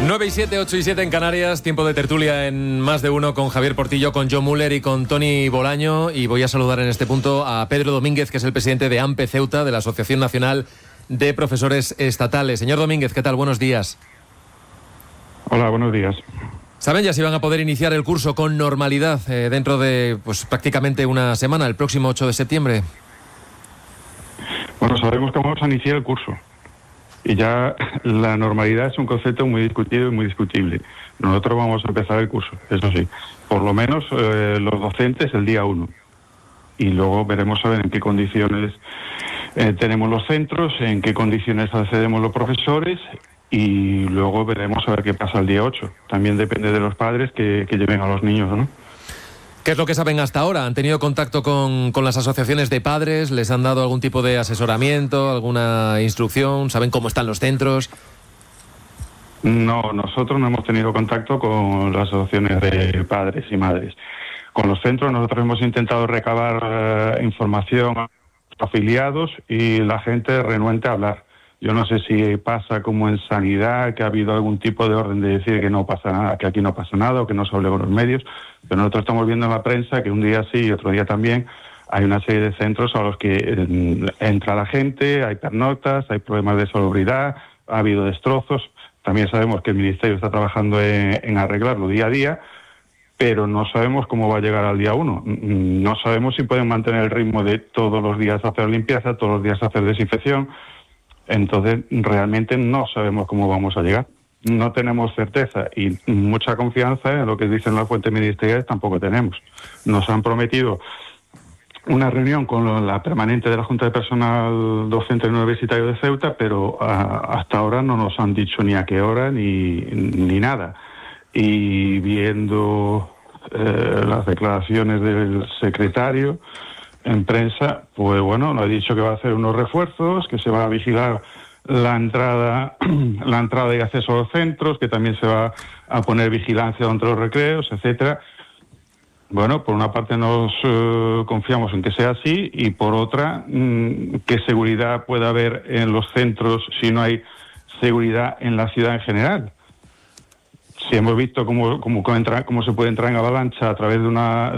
9:07, 8:07 en Canarias, tiempo de tertulia en Más de Uno con Javier Portillo, con Joe Müller y con Tony Bolaño. Y voy a saludar en este punto a Pedro Domínguez, que es el presidente de AMPE Ceuta, de la Asociación Nacional de Profesores Estatales. Señor Domínguez, ¿qué tal? Buenos días. Hola, buenos días. ¿Saben ya si van a poder iniciar el curso con normalidad dentro de prácticamente una semana, el próximo 8 de septiembre? Bueno, sabemos que vamos a iniciar el curso. Y ya la normalidad es un concepto muy discutido y muy discutible. Nosotros vamos a empezar el curso, eso sí. Por lo menos los docentes el día 1. Y luego veremos a ver en qué condiciones tenemos los centros, en qué condiciones accedemos los profesores, y luego veremos a ver qué pasa el día 8. También depende de los padres que lleven a los niños, ¿no? ¿Qué es lo que saben hasta ahora? ¿Han tenido contacto con las asociaciones de padres? ¿Les han dado algún tipo de asesoramiento, alguna instrucción? ¿Saben cómo están los centros? No, nosotros no hemos tenido contacto con las asociaciones de padres y madres. Con los centros nosotros hemos intentado recabar información a los afiliados y la gente renuente a hablar. Yo no sé si pasa como en sanidad, que ha habido algún tipo de orden de decir que no pasa nada, que aquí no pasa nada o que no se hable con los medios, pero nosotros estamos viendo en la prensa que un día sí y otro día también hay una serie de centros a los que entra la gente, hay pernoctas, hay problemas de salubridad, ha habido destrozos. También sabemos que el Ministerio está trabajando en arreglarlo día a día, pero no sabemos cómo va a llegar al día 1. No sabemos si pueden mantener el ritmo de todos los días hacer limpieza, todos los días hacer desinfección. Entonces, realmente no sabemos cómo vamos a llegar. No tenemos certeza y mucha confianza en lo que dicen las fuentes ministeriales tampoco tenemos. Nos han prometido una reunión con la permanente de la Junta de Personal Docente Universitario de Ceuta, pero hasta ahora no nos han dicho ni a qué hora ni nada. Y viendo las declaraciones del secretario en prensa, pues bueno, nos ha dicho que va a hacer unos refuerzos, que se va a vigilar la entrada y acceso a los centros, que también se va a poner vigilancia entre los recreos, etcétera. Bueno, por una parte nos confiamos en que sea así y por otra, ¿qué seguridad puede haber en los centros si no hay seguridad en la ciudad en general? Si hemos visto cómo se puede entrar en avalancha a través de una